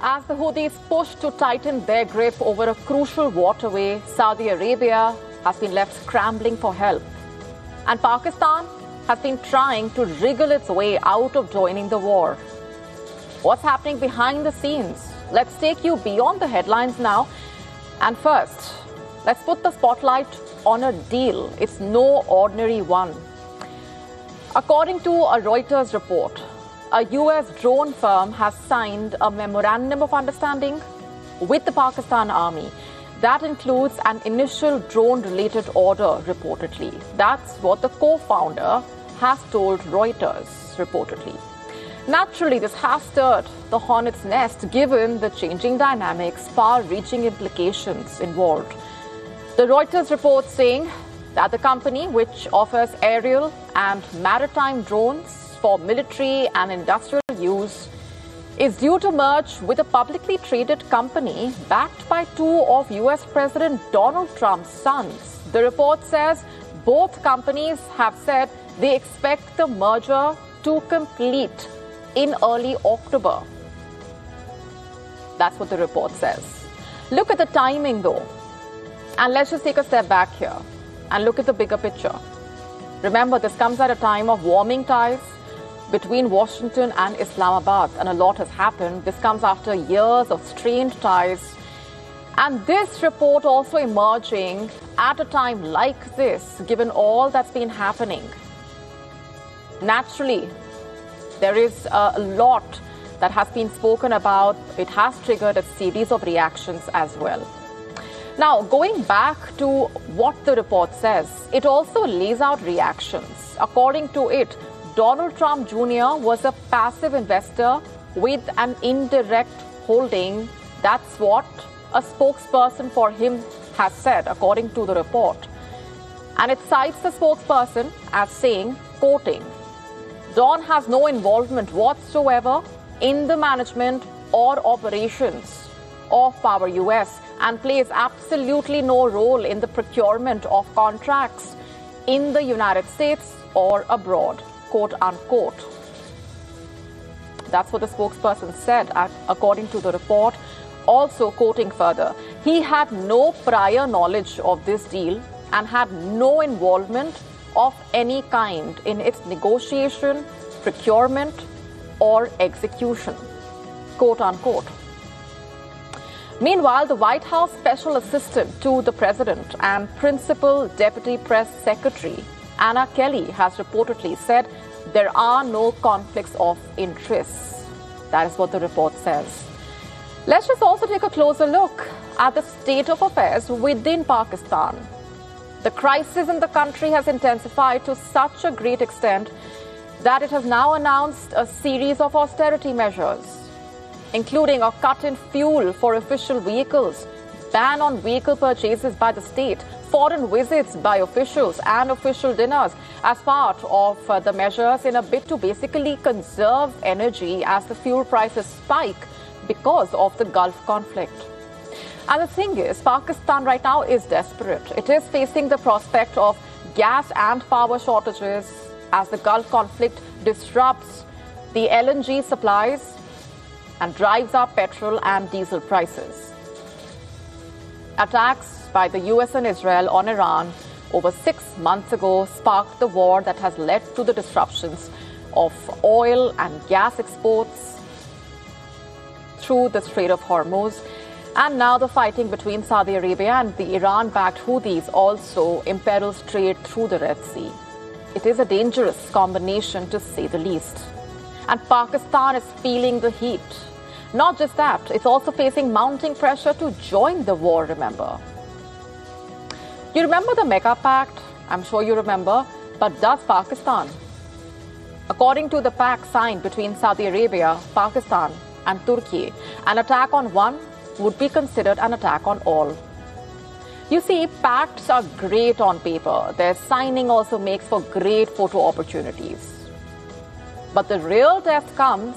As the Houthis push to tighten their grip over a crucial waterway, Saudi Arabia has been left scrambling for help. And Pakistan has been trying to wriggle its way out of joining the war. What's happening behind the scenes? Let's take you beyond the headlines now. And first, let's put the spotlight on a deal. It's no ordinary one. According to a Reuters report, a U.S. drone firm has signed a memorandum of understanding with the Pakistan Army. That includes an initial drone-related order, reportedly. That's what the co-founder has told Reuters, reportedly. Naturally, this has stirred the hornet's nest given the changing dynamics, far-reaching implications involved. The Reuters report saying that the company, which offers aerial and maritime drones for military and industrial use, is due to merge with a publicly traded company backed by two of U.S. President Donald Trump's sons. The report says both companies have said they expect the merger to complete in early October. That's what the report says. Look at the timing, though. And let's just take a step back here and look at the bigger picture. Remember, this comes at a time of warming ties between Washington and Islamabad, and a lot has happened. This comes after years of strained ties. And this report also emerging at a time like this, given all that's been happening. Naturally, there is a lot that has been spoken about. It has triggered a series of reactions as well. Now, going back to what the report says, it also lays out reactions. According to it, Donald Trump Jr. was a passive investor with an indirect holding. That's what a spokesperson for him has said, according to the report. And it cites the spokesperson as saying, quoting, "Don has no involvement whatsoever in the management or operations of Power US and plays absolutely no role in the procurement of contracts in the United States or abroad," quote unquote. That's what the spokesperson said, according to the report. Also quoting further, he had no prior knowledge of this deal and had no involvement of any kind in its negotiation, procurement, or execution, quote unquote. Meanwhile, the White House Special Assistant to the President and Principal Deputy Press Secretary Anna Kelly has reportedly said there are no conflicts of interest. That is what the report says. Let's just also take a closer look at the state of affairs within Pakistan. The crisis in the country has intensified to such a great extent that it has now announced a series of austerity measures, including a cut in fuel for official vehicles, ban on vehicle purchases by the state, foreign visits by officials, and official dinners as part of the measures in a bid to basically conserve energy as the fuel prices spike because of the Gulf conflict. And the thing is, Pakistan right now is desperate. It is facing the prospect of gas and power shortages as the Gulf conflict disrupts the LNG supplies and drives up petrol and diesel prices. Attacks by the US and Israel on Iran over 6 months ago sparked the war that has led to the disruptions of oil and gas exports through the Strait of Hormuz. And now the fighting between Saudi Arabia and the Iran-backed Houthis also imperils trade through the Red Sea. It is a dangerous combination, to say the least. And Pakistan is feeling the heat. Not just that, it's also facing mounting pressure to join the war, remember. You remember the Mecca Pact? I'm sure you remember. But does Pakistan? According to the pact signed between Saudi Arabia, Pakistan, and Turkey, an attack on one would be considered an attack on all. You see, pacts are great on paper. Their signing also makes for great photo opportunities. But the real test comes